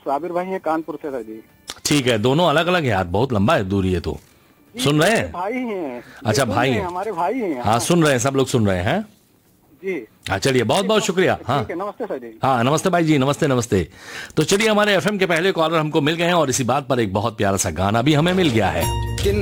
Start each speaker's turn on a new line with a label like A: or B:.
A: साबिर भाई हैं कानपुर से सर जी।
B: ठीक है, दोनों अलग अलग है यार, बहुत लंबा है दूरी है तो। सुन रहे हैं?
A: भाई हैं।
B: अच्छा, भाई हैं,
A: हमारे भाई हैं।
B: हाँ सुन रहे हैं, सब लोग सुन रहे हैं
A: जी।
B: हाँ। चलिए, बहुत बहुत शुक्रिया। हाँ
A: ठीक है, नमस्ते सर जी।
B: हाँ, नमस्ते भाई जी, नमस्ते नमस्ते। तो चलिए, हमारे एफएम के पहले कॉलर हमको मिल गए हैं और इसी बात पर एक बहुत प्यारा सा गाना भी हमें मिल गया है।